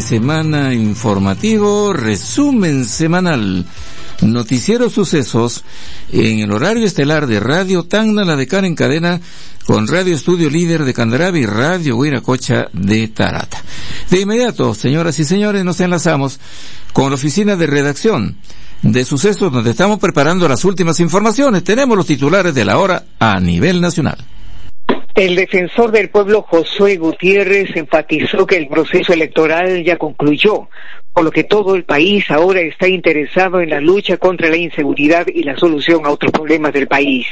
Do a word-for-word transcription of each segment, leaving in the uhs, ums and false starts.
semana informativo, resumen semanal, noticiero sucesos en el horario estelar de Radio Tacna, la de Karen Cadena, con Radio Estudio Líder de Candarave y Radio Huiracocha de Tarata. De inmediato, señoras y señores, nos enlazamos con la oficina de redacción de Sucesos, donde estamos preparando las últimas informaciones. Tenemos los titulares de la hora a nivel nacional. El defensor del pueblo Josué Gutiérrez enfatizó que el proceso electoral ya concluyó, por lo que todo el país ahora está interesado en la lucha contra la inseguridad y la solución a otros problemas del país.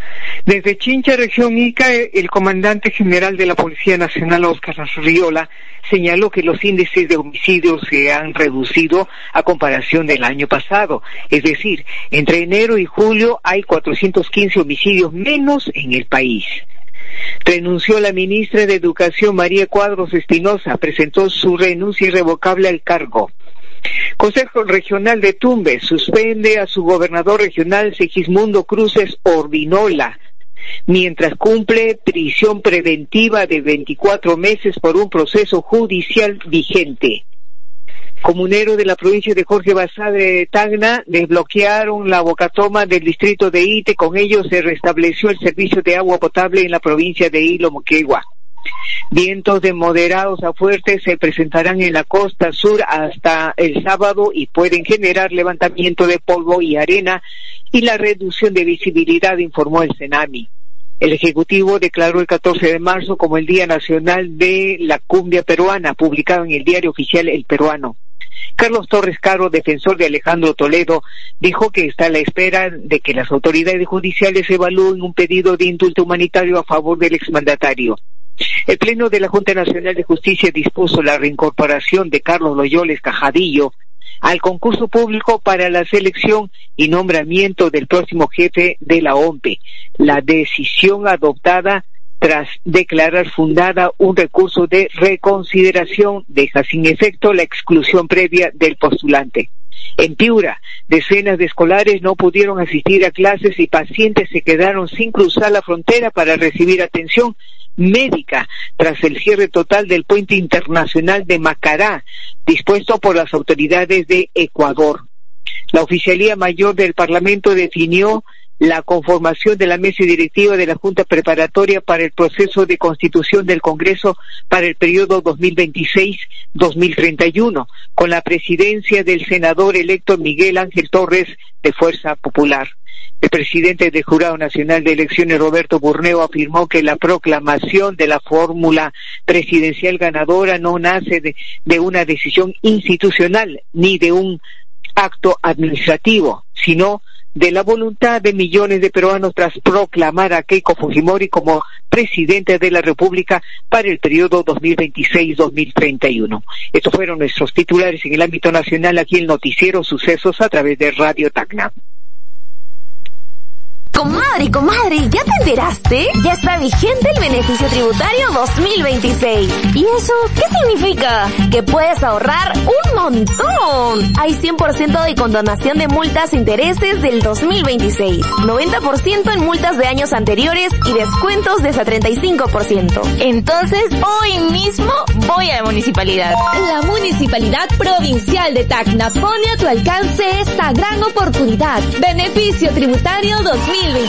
Desde Chincha, región Ica, el comandante general de la Policía Nacional, Óscar Arriola, señaló que los índices de homicidios se han reducido a comparación del año pasado. Es decir, entre enero y julio hay cuatrocientos quince homicidios menos en el país. Renunció la ministra de Educación, María Cuadros Espinosa, presentó su renuncia irrevocable al cargo. Consejo Regional de Tumbes suspende a su gobernador regional, Segismundo Cruces Ordinola, mientras cumple prisión preventiva de veinticuatro meses por un proceso judicial vigente. Comuneros de la provincia de Jorge Basadre de Tacna desbloquearon la bocatoma del distrito de Ite. Con ello se restableció el servicio de agua potable en la provincia de Hilo Moquegua. Vientos de moderados a fuertes se presentarán en la costa sur hasta el sábado y pueden generar levantamiento de polvo y arena y la reducción de visibilidad, informó el CENAMI. El Ejecutivo declaró el catorce de marzo como el Día Nacional de la Cumbia Peruana, publicado en el diario oficial El Peruano. Carlos Torres Caro, defensor de Alejandro Toledo, dijo que está a la espera de que las autoridades judiciales evalúen un pedido de indulto humanitario a favor del exmandatario. El Pleno de la Junta Nacional de Justicia dispuso la reincorporación de Carlos Loyoles Cajadillo al concurso público para la selección y nombramiento del próximo jefe de la O M P E. La decisión adoptada tras declarar fundada un recurso de reconsideración deja sin efecto la exclusión previa del postulante. En Piura, decenas de escolares no pudieron asistir a clases y pacientes se quedaron sin cruzar la frontera para recibir atención médica tras el cierre total del puente internacional de Macará, dispuesto por las autoridades de Ecuador. La Oficialía Mayor del Parlamento definió la conformación de la mesa directiva de la Junta Preparatoria para el proceso de constitución del Congreso para el periodo dos mil veintiséis a dos mil treinta y uno, con la presidencia del senador electo Miguel Ángel Torres de Fuerza Popular. El presidente del Jurado Nacional de Elecciones, Roberto Burneo, afirmó que la proclamación de la fórmula presidencial ganadora no nace de, de una decisión institucional ni de un acto administrativo, sino de la voluntad de millones de peruanos tras proclamar a Keiko Fujimori como presidente de la República para el periodo dos mil veintiséis a dos mil treinta y uno. Estos fueron nuestros titulares en el ámbito nacional, aquí el noticiero Sucesos a través de Radio Tacna. Comadre, comadre, ¿ya te enteraste? Ya está vigente el beneficio tributario dos mil veintiséis. ¿Y eso qué significa? Que puedes ahorrar un montón. Hay cien por ciento de condonación de multas e intereses del dos mil veintiséis, noventa por ciento en multas de años anteriores y descuentos de hasta treinta y cinco por ciento. Entonces, hoy mismo voy a la municipalidad. La Municipalidad Provincial de Tacna pone a tu alcance esta gran oportunidad. Beneficio tributario dos mil